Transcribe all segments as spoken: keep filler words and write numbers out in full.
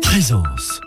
Présence.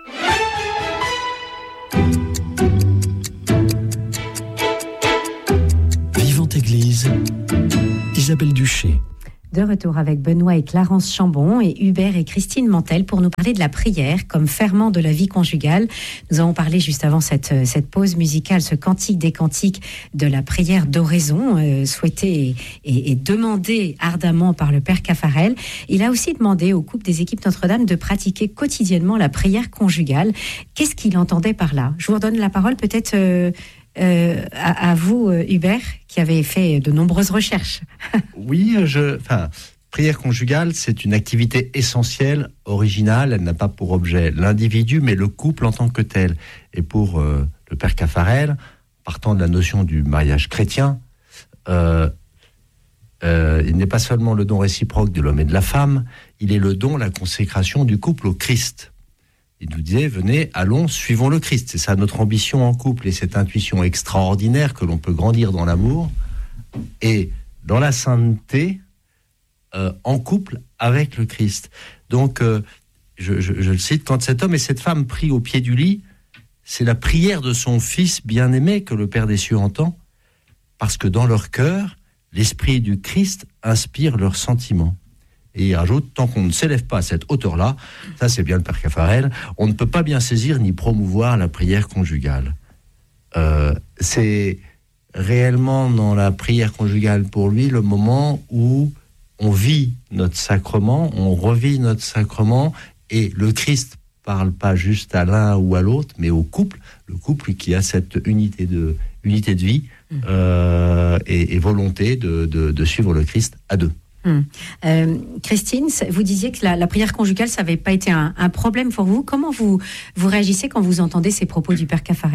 Vivante Église, Isabelle Duché. De retour avec Benoît et Clarence Chambon et Hubert et Christine Mantel pour nous parler de la prière comme ferment de la vie conjugale. Nous avons parlé juste avant cette, cette pause musicale, ce cantique des cantiques de la prière d'oraison, euh, souhaité et, et, et demandé ardemment par le Père Caffarel. Il a aussi demandé au couple des équipes Notre-Dame de pratiquer quotidiennement la prière conjugale. Qu'est-ce qu'il entendait par là ? Je vous redonne la parole peut-être... Euh, Euh, à, à vous, Hubert, qui avez fait de nombreuses recherches. Oui, je, enfin, prière conjugale, c'est une activité essentielle, originale. Elle n'a pas pour objet l'individu, mais le couple en tant que tel. Et pour euh, le Père Caffarel, partant de la notion du mariage chrétien, euh, euh, il n'est pas seulement le don réciproque de l'homme et de la femme, il est le don, la consécration du couple au Christ. Il nous disait, venez, allons, suivons le Christ. C'est ça notre ambition en couple et cette intuition extraordinaire que l'on peut grandir dans l'amour et dans la sainteté euh, en couple avec le Christ. Donc, euh, je, je, je le cite, quand cet homme et cette femme prient au pied du lit, c'est la prière de son Fils bien-aimé que le Père des cieux entend, parce que dans leur cœur, l'Esprit du Christ inspire leurs sentiments. Et il rajoute, tant qu'on ne s'élève pas à cette hauteur-là, ça c'est bien le Père Caffarel, on ne peut pas bien saisir ni promouvoir la prière conjugale. Euh, c'est réellement dans la prière conjugale pour lui le moment où on vit notre sacrement, on revit notre sacrement, et le Christ parle pas juste à l'un ou à l'autre, mais au couple, le couple qui a cette unité de, unité de vie euh, et, et volonté de, de, de suivre le Christ à deux. Hum. Euh, Christine, vous disiez que la, la prière conjugale, ça n'avait pas été un, un problème pour vous. Comment vous, vous réagissez quand vous entendez ces propos du Père Caffarel ?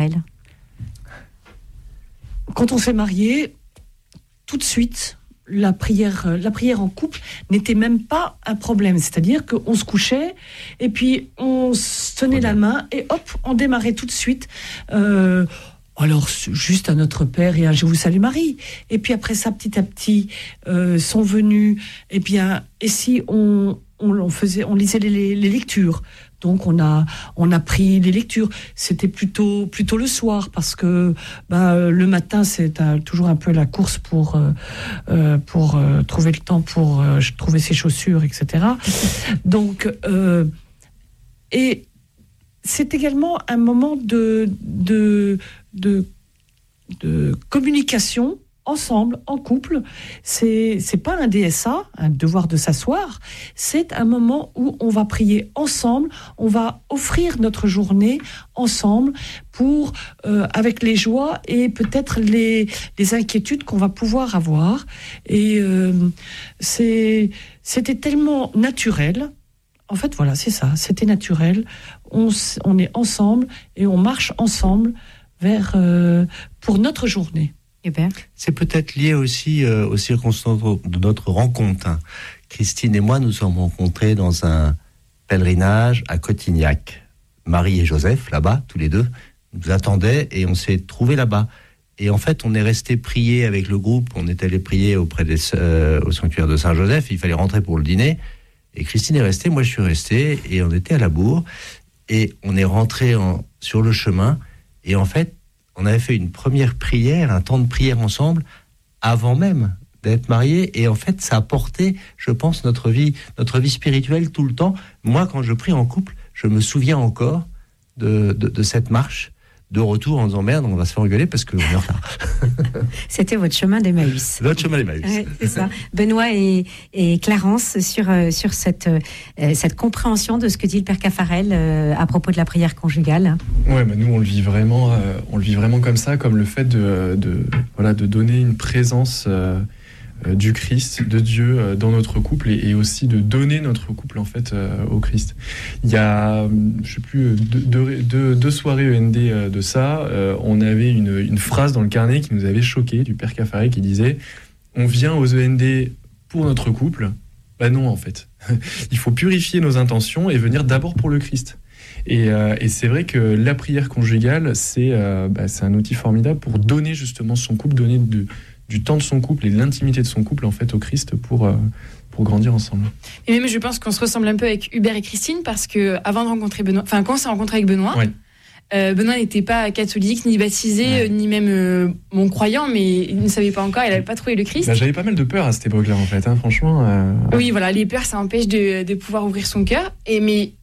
Quand on s'est marié, tout de suite, la prière, la prière en couple n'était même pas un problème. C'est-à-dire qu'on se couchait et puis on se tenait la main et hop, on démarrait tout de suite. Euh, Alors, juste à notre Père et à Je vous salue Marie. Et puis après ça, petit à petit, euh, sont venus, eh bien, et si on, on, on faisait, on lisait les, les lectures. Donc on a, on a pris les lectures. C'était plutôt, plutôt le soir parce que bah, le matin c'est un, toujours un peu la course pour, euh, pour euh, trouver le temps pour euh, trouver ses chaussures, et cetera. Donc, euh, et c'est également un moment de, de, de, de communication ensemble, en couple. C'est, c'est pas un D S A, un devoir de s'asseoir. C'est un moment où on va prier ensemble, on va offrir notre journée ensemble pour, euh, avec les joies et peut-être les, les inquiétudes qu'on va pouvoir avoir. Et euh, c'est, c'était tellement naturel. En fait, voilà, c'est ça. C'était naturel. On, on est ensemble et on marche ensemble vers euh, pour notre journée. Hubert. C'est peut-être lié aussi euh, aux circonstances de notre rencontre. Hein. Christine et moi nous sommes rencontrés dans un pèlerinage à Cotignac. Marie et Joseph, là-bas, tous les deux, nous attendaient et on s'est trouvés là-bas. Et en fait, on est resté prier avec le groupe. On est allé prier auprès des, euh, au sanctuaire de Saint-Joseph. Il fallait rentrer pour le dîner. Et Christine est restée, moi je suis resté, et on était à la bourre, et on est rentré en, sur le chemin, et en fait, on avait fait une première prière, un temps de prière ensemble, avant même d'être mariés, et en fait, ça a porté, je pense, notre vie, notre vie spirituelle tout le temps. Moi, quand je prie en couple, je me souviens encore de, de, de cette marche, de retour en disant merde, on va se faire engueuler parce qu'on est en retard. C'était votre chemin d'Emmaüs. Votre chemin d'Emmaüs. Ouais, c'est ça. Benoît et, et Clarence, sur, euh, sur cette, euh, cette compréhension de ce que dit le Père Caffarel euh, à propos de la prière conjugale. Ouais, bah nous on le vit vraiment, euh, on le vit vraiment comme ça, comme le fait de, de, voilà, de donner une présence euh, euh, du Christ, de Dieu euh, dans notre couple et, et aussi de donner notre couple en fait euh, au Christ. Il y a, je sais plus, deux, deux, deux, deux soirées E N D euh, de ça, euh, on avait une, une phrase dans le carnet qui nous avait choqué du Père Caffarel qui disait « On vient aux E N D pour notre couple ». Bah non en fait. Il faut purifier nos intentions et venir d'abord pour le Christ. Et, euh, et c'est vrai que la prière conjugale, c'est, euh, bah, c'est un outil formidable pour donner justement son couple, donner de, du temps de son couple et de l'intimité de son couple en fait au Christ pour, euh, pour grandir ensemble. Et même, je pense qu'on se ressemble un peu avec Hubert et Christine parce que avant de rencontrer Benoît, enfin quand on s'est rencontré avec Benoît, Ouais. euh, Benoît n'était pas catholique, ni baptisé, Ouais. euh, ni même euh, bon croyant, mais il ne savait pas encore, il n'avait pas trouvé le Christ. Bah, j'avais pas mal de peur à cette époque-là, en fait, hein, franchement. euh, Oui, voilà, les peurs, ça empêche de, de pouvoir ouvrir son cœur. Et mais